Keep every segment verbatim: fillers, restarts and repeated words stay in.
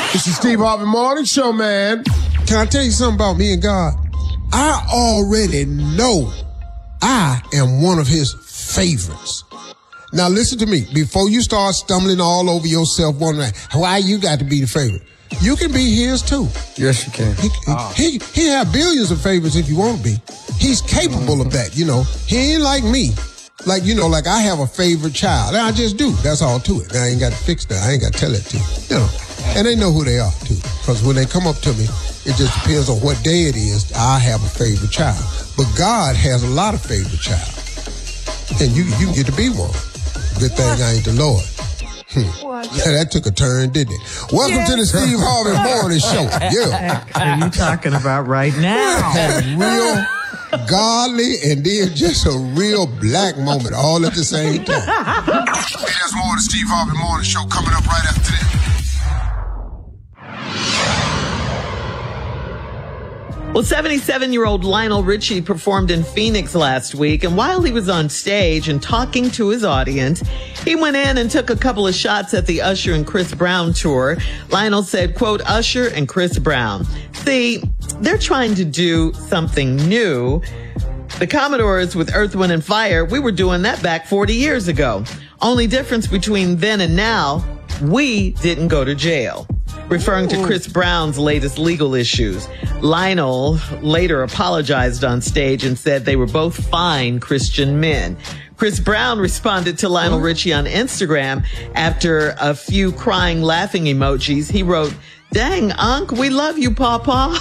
It's the Steve Harvey Morning Show, man. Can I tell you something about me and God? I already know I am one of his favorites. Now listen to me. Before you start stumbling all over yourself wondering why you got to be the favorite, you can be his too. Yes, you can. He, oh. he, he have billions of favorites if you want to be. He's capable mm-hmm. of that, you know. He ain't like me. Like, you know, like I have a favorite child. And I just do. That's all to it. I ain't got to fix that. I ain't got to tell it to you. You know. And they know who they are, too. Because when they come up to me, it just depends on what day it is. I have a favorite child. But God has a lot of favorite child. And you, you can get to be one. Good thing I ain't the Lord. Hmm. Yeah, that took a turn, didn't it? Welcome yes. to the Steve Harvey Morning Show. Yeah. What are you talking about right now? Real godly and then just a real black moment all at the same time. Hey, there's more of the Steve Harvey Morning Show coming up right after this. Well, seventy-seven-year-old Lionel Richie performed in Phoenix last week, and while he was on stage and talking to his audience, he went in and took a couple of shots at the Usher and Chris Brown tour. Lionel said, quote, Usher and Chris Brown. See, they're trying to do something new. The Commodores with Earth, Wind and Fire, we were doing that back forty years ago. Only difference between then and now, we didn't go to jail. Referring to Chris Brown's latest legal issues. Lionel later apologized on stage and said they were both fine Christian men. Chris Brown responded to Lionel Richie on Instagram after a few crying, laughing emojis. He wrote, dang, Unc, we love you, Papa.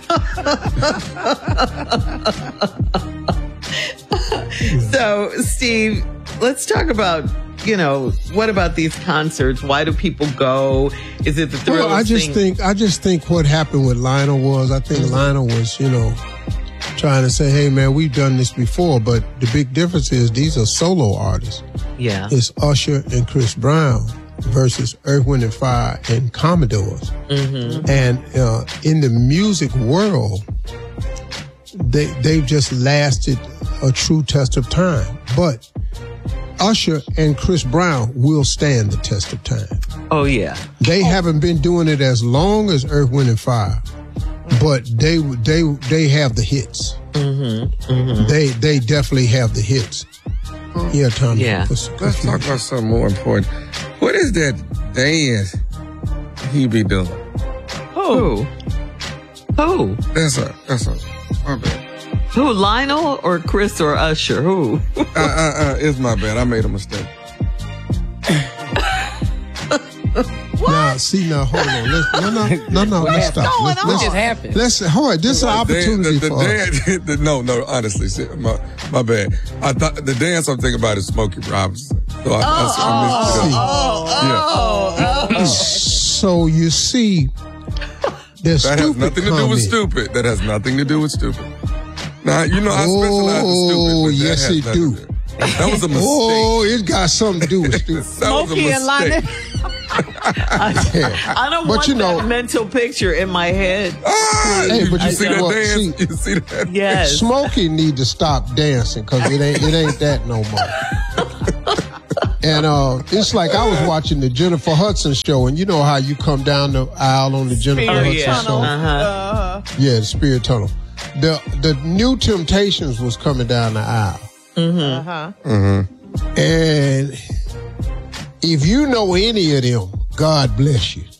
So, Steve, let's talk about, you know, what about these concerts? Why do people go? Is it the thrill Well, I just thing? think I just think what happened with Lionel was I think mm-hmm. Lionel was, you know, trying to say, hey man, we've done this before, but the big difference is these are solo artists. Yeah. It's Usher and Chris Brown versus Earth, Wind and Fire and Commodores. Mm-hmm. And uh, in the music world, they they've just lasted a true test of time. But Usher and Chris Brown will stand the test of time. Oh, yeah. They oh. haven't been doing it as long as Earth, Wind and Fire, but they they they have the hits. Mm-hmm. Mm-hmm. They they definitely have the hits. Oh. Yeah, Tommy. Yeah. Let's talk about something more important. What is that dance he be doing? Who? Who? That's a that's a my bad. Who, Lionel or Chris or Usher? Who? uh, uh, uh, it's my bad. I made a mistake. What? Now, see, now, hold on. Let's, no, no, no, no, let's stop. What's going let's, on? let's, What just happened? Let's, hold on, this is an opportunity the, the, for the us. dance, the, no, no, honestly, shit, my, my bad. I thought the dance I'm thinking about is Smokey Robinson. So I, Oh, I, I missed it. oh, oh, oh. So you see, there's That has nothing to do with stupid. That has nothing to do with stupid. Now, you know, I specialize in stupid. Oh, but that yes, has it nothing do. to do. That was a mistake. Oh, it got something to do with stupid. That was a Smokey and Lionel. mistake. I, I don't But want you know- that mental picture in my head. Ah, Hey, you, but you you see know that what? dance? See- you see that? Yes. Smokey need to stop dancing because it ain't it ain't that no more. And uh, it's like I was watching the Jennifer Hudson show, and you know how you come down the aisle on the Jennifer Oh, Hudson yeah. show. Uh-huh. Uh, Yeah, the Spirit Tunnel. The the New Temptations was coming down the aisle, uh-huh. and if you know any of them, God bless you,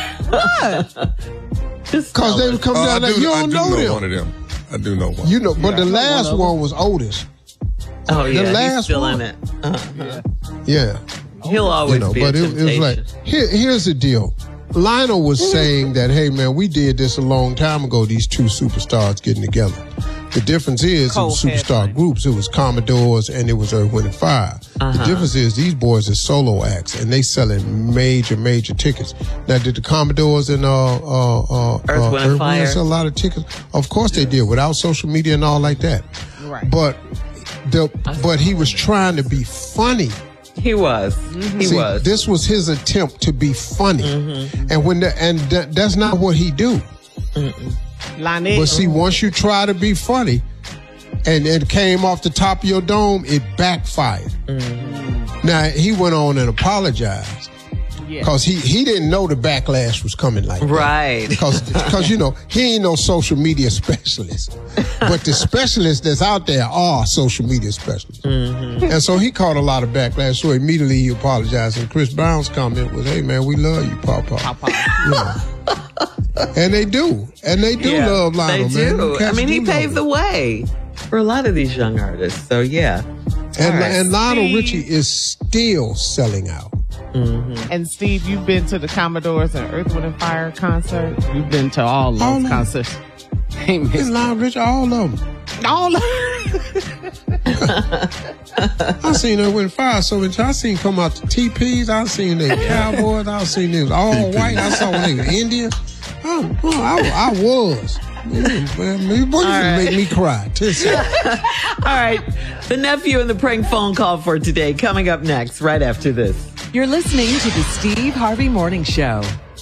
Just because they tell would us. come Oh, down I there. do, You I don't do know, know them. one of them. I do know one. You know, but Yeah. the last one, was Otis. Oh, yeah, last he's still one. in it. Uh-huh. Yeah. He'll always You know, be but a it, it temptation. was like, here, here's the deal. Lionel was saying that, hey, man, we did this a long time ago, these two superstars getting together. The difference is it was superstar groups. It was Commodores and it was Earth, Wind and Fire. Uh-huh. The difference is these boys are solo acts and they selling major, major tickets. Now, did the Commodores and uh, uh, uh, Earth, uh, Wind and Fire sell a lot of tickets? Of course they did, without social media and all like that. Right. But the but he was trying to be funny. He was. He See, was. This was his attempt to be funny, Mm-hmm. and when the, and th- that's not what he do. Lionel. But see, once you try to be funny, and it came off the top of your dome, it backfired. Mm-hmm. Now he went on and apologized, Yeah. Because he, he didn't know the backlash was coming like that. Right. Because, because, you know, he ain't no social media specialist. But the specialists that's out there are social media specialists. Mm-hmm. And so he caught a lot of backlash. So immediately he apologized. And Chris Brown's comment was, hey, man, we love you, Papa. Papa. You know. And they do. And they do Yeah, love Lionel, they man. do. I mean, he paved the way for a lot of these young artists. So, yeah. And, right. and Lionel Steve. Richie is still selling out. Mm-hmm. And Steve, you've been to the Commodores and Earth, Wind and Fire concert. You've been to all those All of them. concerts. Hey, And Miss Lionel Richie, all of them. all of I seen her with fire so much. I seen come out the T Ps. I seen the Cowboys. I seen them all white. I saw when they were Indian. Oh, oh, I, I was. Man, man, boy, you right. make me cry. All right. The nephew and the prank phone call for today coming up next, right after this. You're listening to the Steve Harvey Morning Show.